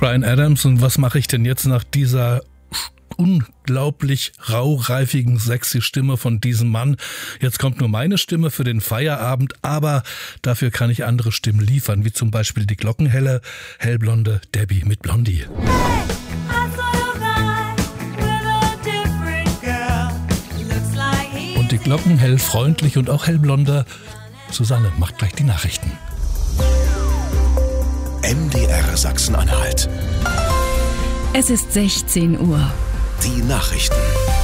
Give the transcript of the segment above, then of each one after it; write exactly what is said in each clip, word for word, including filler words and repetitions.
Bryan Adams. Und was mache ich denn jetzt nach dieser unglaublich raureifigen, sexy Stimme von diesem Mann? Jetzt kommt nur meine Stimme für den Feierabend, aber dafür kann ich andere Stimmen liefern, wie zum Beispiel die glockenhelle, hellblonde Debbie mit Blondie. Und die glockenhell, freundlich und auch hellblonde Susanne macht gleich die Nachrichten. M D R Sachsen-Anhalt. Es ist sechzehn Uhr. Die Nachrichten.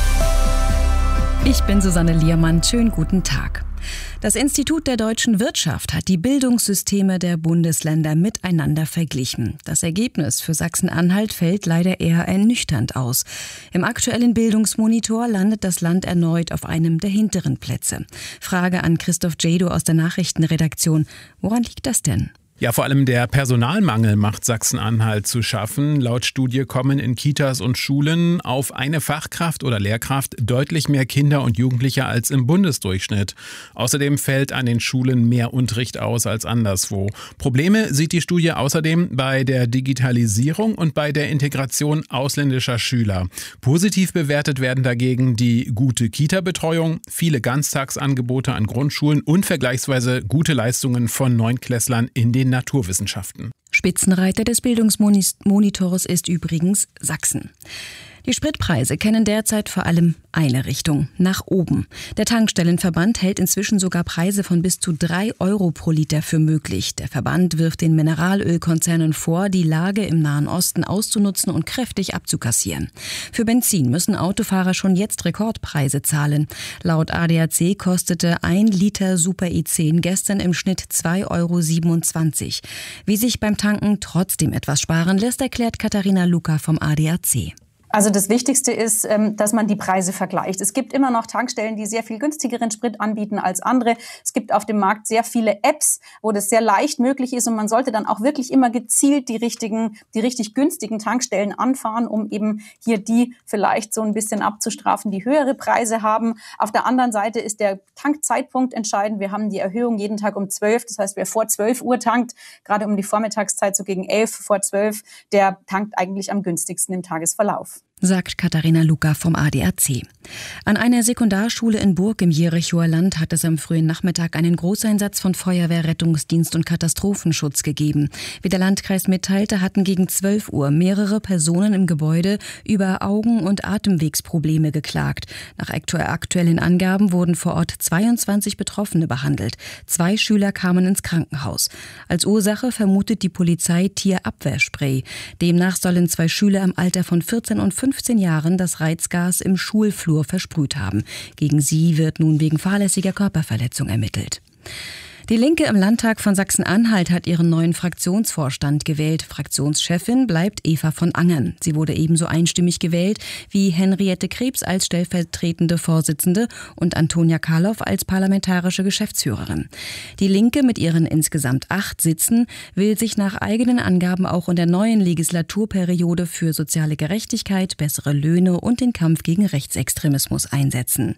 Ich bin Susanne Liermann. Schönen guten Tag. Das Institut der deutschen Wirtschaft hat die Bildungssysteme der Bundesländer miteinander verglichen. Das Ergebnis für Sachsen-Anhalt fällt leider eher ernüchternd aus. Im aktuellen Bildungsmonitor landet das Land erneut auf einem der hinteren Plätze. Frage an Christoph Jado aus der Nachrichtenredaktion. Woran liegt das denn? Ja, vor allem der Personalmangel macht Sachsen-Anhalt zu schaffen. Laut Studie kommen in Kitas und Schulen auf eine Fachkraft oder Lehrkraft deutlich mehr Kinder und Jugendliche als im Bundesdurchschnitt. Außerdem fällt an den Schulen mehr Unterricht aus als anderswo. Probleme sieht die Studie außerdem bei der Digitalisierung und bei der Integration ausländischer Schüler. Positiv bewertet werden dagegen die gute Kita-Betreuung, viele Ganztagsangebote an Grundschulen und vergleichsweise gute Leistungen von Neunklässlern in den Naturwissenschaften. Spitzenreiter des Bildungsmonitors ist übrigens Sachsen. Die Spritpreise kennen derzeit vor allem eine Richtung, nach oben. Der Tankstellenverband hält inzwischen sogar Preise von bis zu drei Euro pro Liter für möglich. Der Verband wirft den Mineralölkonzernen vor, die Lage im Nahen Osten auszunutzen und kräftig abzukassieren. Für Benzin müssen Autofahrer schon jetzt Rekordpreise zahlen. Laut A D A C kostete ein Liter Super E zehn gestern im Schnitt zwei Euro siebenundzwanzig. Wie sich beim Tanken trotzdem etwas sparen lässt, erklärt Katharina Luca vom A D A C. Also das Wichtigste ist, dass man die Preise vergleicht. Es gibt immer noch Tankstellen, die sehr viel günstigeren Sprit anbieten als andere. Es gibt auf dem Markt sehr viele Apps, wo das sehr leicht möglich ist und man sollte dann auch wirklich immer gezielt die richtigen, die richtig günstigen Tankstellen anfahren, um eben hier die vielleicht so ein bisschen abzustrafen, die höhere Preise haben. Auf der anderen Seite ist der Tankzeitpunkt entscheidend. Wir haben die Erhöhung jeden Tag um zwölf. Das heißt, wer vor zwölf Uhr tankt, gerade um die Vormittagszeit so gegen elf vor zwölf, der tankt eigentlich am günstigsten im Tagesverlauf. Sagt Katharina Luca vom A D A C. An einer Sekundarschule in Burg im Jerichower Land hat es am frühen Nachmittag einen Großeinsatz von Feuerwehr, Rettungsdienst und Katastrophenschutz gegeben. Wie der Landkreis mitteilte, hatten gegen zwölf Uhr mehrere Personen im Gebäude über Augen- und Atemwegsprobleme geklagt. Nach aktuellen Angaben wurden vor Ort zweiundzwanzig Betroffene behandelt. Zwei Schüler kamen ins Krankenhaus. Als Ursache vermutet die Polizei Tierabwehrspray. Demnach sollen zwei Schüler im Alter von vierzehn und fünfzehn Jahren das Reizgas im Schulflur versprüht haben. Gegen sie wird nun wegen fahrlässiger Körperverletzung ermittelt. Die Linke im Landtag von Sachsen-Anhalt hat ihren neuen Fraktionsvorstand gewählt. Fraktionschefin bleibt Eva von Angern. Sie wurde ebenso einstimmig gewählt wie Henriette Krebs als stellvertretende Vorsitzende und Antonia Karloff als parlamentarische Geschäftsführerin. Die Linke mit ihren insgesamt acht Sitzen will sich nach eigenen Angaben auch in der neuen Legislaturperiode für soziale Gerechtigkeit, bessere Löhne und den Kampf gegen Rechtsextremismus einsetzen.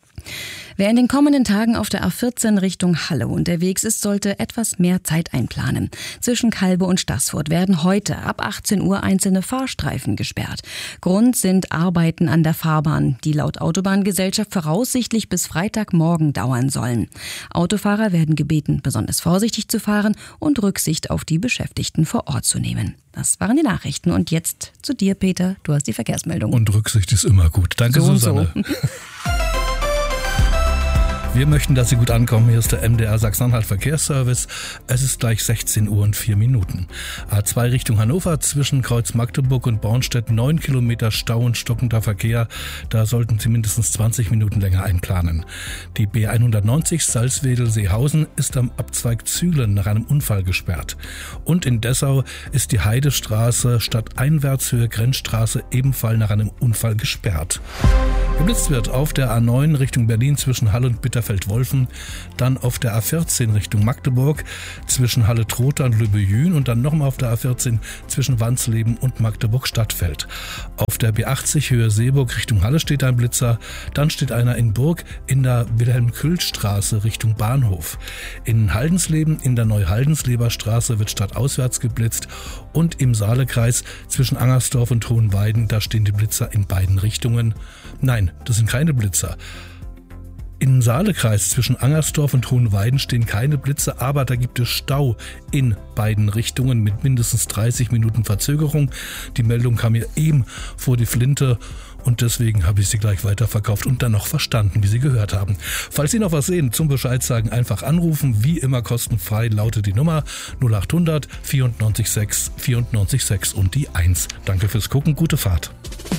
Wer in den kommenden Tagen auf der A vierzehn Richtung Halle unterwegs ist, sollte etwas mehr Zeit einplanen. Zwischen Kalbe und Staßfurt werden heute ab achtzehn Uhr einzelne Fahrstreifen gesperrt. Grund sind Arbeiten an der Fahrbahn, die laut Autobahngesellschaft voraussichtlich bis Freitagmorgen dauern sollen. Autofahrer werden gebeten, besonders vorsichtig zu fahren und Rücksicht auf die Beschäftigten vor Ort zu nehmen. Das waren die Nachrichten. Und jetzt zu dir, Peter. Du hast die Verkehrsmeldung. Und Rücksicht ist immer gut. Danke, so Susanne. So. Wir möchten, dass Sie gut ankommen. Hier ist der M D R Sachsen-Anhalt Verkehrsservice. Es ist gleich sechzehn Uhr und vier Minuten. A zwei Richtung Hannover zwischen Kreuz Magdeburg und Bornstedt neun Kilometer Stau und stockender Verkehr. Da sollten Sie mindestens zwanzig Minuten länger einplanen. Die B hundertneunzig Salzwedel-Seehausen ist am Abzweig Zühlen nach einem Unfall gesperrt. Und in Dessau ist die Heidestraße statt Einwärtshöhe Grenzstraße ebenfalls nach einem Unfall gesperrt. Geblitzt wird auf der A neun Richtung Berlin zwischen Halle und Bitterfeld-Wolfen, dann auf der A vierzehn Richtung Magdeburg zwischen Halle-Trotha und Lübbe-Jühn und dann nochmal auf der A vierzehn zwischen Wansleben und Magdeburg-Stadtfeld. Auf der B achtzig Höhe Seeburg Richtung Halle steht ein Blitzer, dann steht einer in Burg in der Wilhelm-Kühl-Straße Richtung Bahnhof. In Haldensleben in der Neu-Haldensleber Straße wird stadtauswärts geblitzt und im Saalekreis zwischen Angersdorf und Hohenweiden, da stehen die Blitzer in beiden Richtungen. Nein, das sind keine Blitzer. Im Saalekreis zwischen Angersdorf und Hohenweiden stehen keine Blitze, aber da gibt es Stau in beiden Richtungen mit mindestens dreißig Minuten Verzögerung. Die Meldung kam mir eben vor die Flinte und deswegen habe ich sie gleich weiterverkauft und dann noch verstanden, wie Sie gehört haben. Falls Sie noch was sehen, zum Bescheid sagen, einfach anrufen. Wie immer kostenfrei lautet die Nummer null acht hundert vierundneunzig sechs vierundneunzig sechs und die eins. Danke fürs Gucken, gute Fahrt.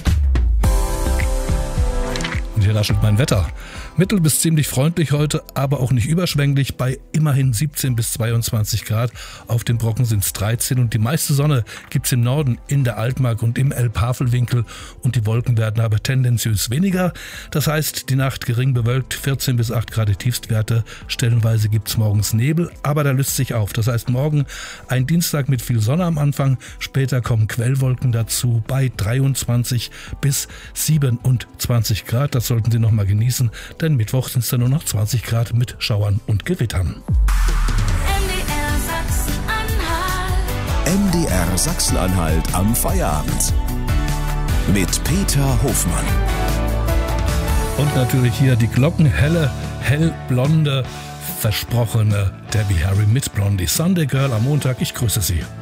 Und hier raschelt mein Wetter. Mittel bis ziemlich freundlich heute, aber auch nicht überschwänglich bei immerhin siebzehn bis zweiundzwanzig Grad. Auf den Brocken sind es dreizehn und die meiste Sonne gibt es im Norden, in der Altmark und im Elbhavelwinkel und die Wolken werden aber tendenziös weniger. Das heißt, die Nacht gering bewölkt, vierzehn bis acht Grad die Tiefstwerte. Stellenweise gibt es morgens Nebel, aber der löst sich auf. Das heißt, morgen ein Dienstag mit viel Sonne am Anfang, später kommen Quellwolken dazu bei dreiundzwanzig bis siebenundzwanzig Grad. Das sollten Sie noch mal genießen. Denn Mittwoch sind es dann nur noch zwanzig Grad mit Schauern und Gewittern. M D R Sachsen-Anhalt am Feierabend. Mit Peter Hofmann. Und natürlich hier die glockenhelle, hellblonde, versprochene Debbie Harry mit Blondie. Sunday Girl am Montag. Ich grüße Sie.